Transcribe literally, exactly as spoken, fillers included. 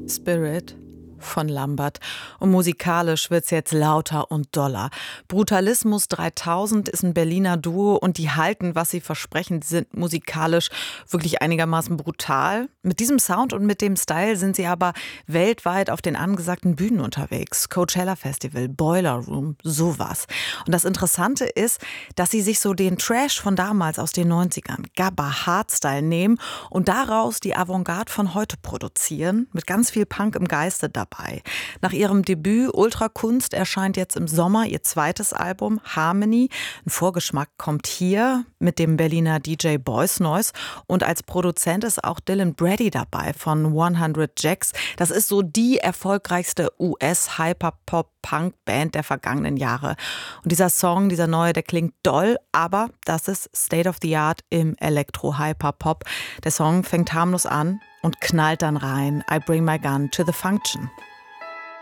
Spirit von Lambert. Und musikalisch wird's jetzt lauter und doller. Brutalismus dreitausend ist ein Berliner Duo und die halten, was sie versprechen, die sind musikalisch wirklich einigermaßen brutal. Mit diesem Sound und mit dem Style sind sie aber weltweit auf den angesagten Bühnen unterwegs. Coachella Festival, Boiler Room, sowas. Und das Interessante ist, dass sie sich so den Trash von damals aus den neunzigern, Gabba, Hardstyle nehmen und daraus die Avantgarde von heute produzieren, mit ganz viel Punk im Geiste dabei. Nach ihrem Debüt Ultrakunst erscheint jetzt im Sommer ihr zweites Album Harmony. Ein Vorgeschmack kommt hier mit dem Berliner D J Boys Noise und als Produzent ist auch Dylan Brady dabei von hundert Jacks. Das ist so die erfolgreichste U S-Hyperpop-Punk-Band der vergangenen Jahre. Und dieser Song, dieser neue, der klingt doll, aber das ist State of the Art im Elektro-Hyperpop. Der Song fängt harmlos an und knallt dann rein. I bring my gun to the function.